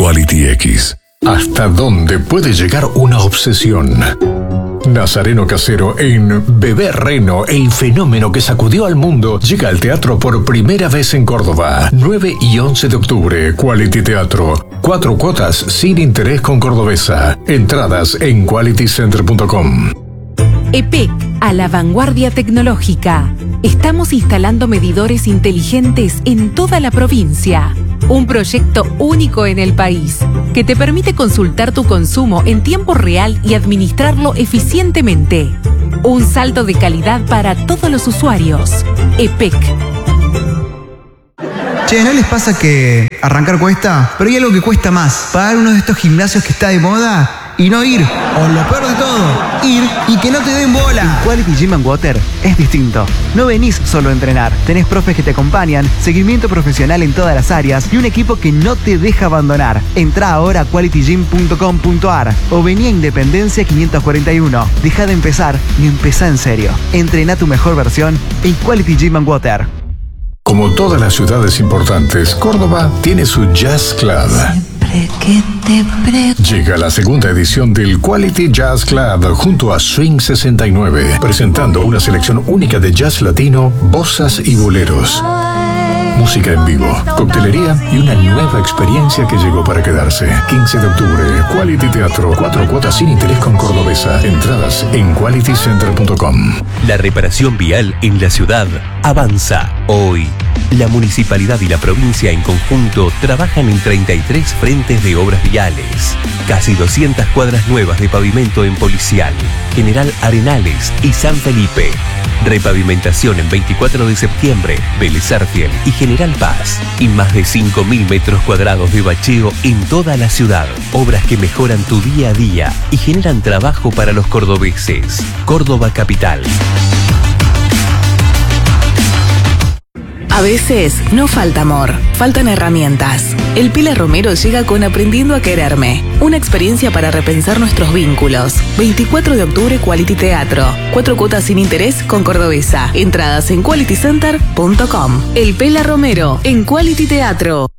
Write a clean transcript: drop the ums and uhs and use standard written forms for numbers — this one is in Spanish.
Quality X. ¿Hasta dónde puede llegar una obsesión? Nazareno Casero en Bebé Reno, el fenómeno que sacudió al mundo, llega al teatro por primera vez en Córdoba. 9 y 11 de octubre, Quality Teatro. 4 cuotas sin interés con Cordobesa. Entradas en qualitycenter.com. EPEC, a la vanguardia tecnológica. Estamos instalando medidores inteligentes en toda la provincia. Un proyecto único en el país, que te permite consultar tu consumo en tiempo real y administrarlo eficientemente. Un salto de calidad para todos los usuarios. EPEC. Che, ¿no les pasa que arrancar cuesta? Pero hay algo que cuesta más. Pagar uno de estos gimnasios que está de moda y no ir. O lo peor de todo, ir y que no te den bola. Quality Gym & Water es distinto. No venís solo a entrenar. Tenés profes que te acompañan, seguimiento profesional en todas las áreas y un equipo que no te deja abandonar. Entrá ahora a qualitygym.com.ar o vení a Independencia 541. Deja de empezar y empezá en serio. Entrená tu mejor versión en Quality Gym & Water. Como todas las ciudades importantes, Córdoba tiene su Jazz Club. Llega la segunda edición del Quality Jazz Club junto a Swing 69, presentando una selección única de jazz latino, bossas y boleros. Música en vivo, coctelería y una nueva experiencia que llegó para quedarse. 15 de octubre, Quality Teatro, 4 cuotas sin interés con Cordobesa. Entradas en qualitycenter.com. La reparación vial en la ciudad avanza. Hoy, la municipalidad y la provincia en conjunto trabajan en 33 frentes de obras viales. Casi 200 cuadras nuevas de pavimento en Policial, General Arenales y San Felipe. Repavimentación en 24 de septiembre, Vélez Arfiel y General Paz. Y más de 5.000 metros cuadrados de bacheo en toda la ciudad. Obras que mejoran tu día a día y generan trabajo para los cordobeses. Córdoba Capital. A veces no falta amor, faltan herramientas. El Pila Romero llega con Aprendiendo a Quererme, una experiencia para repensar nuestros vínculos. 24 de octubre, Quality Teatro. 4 cuotas sin interés con Cordobesa. Entradas en qualitycenter.com. El Pila Romero en Quality Teatro.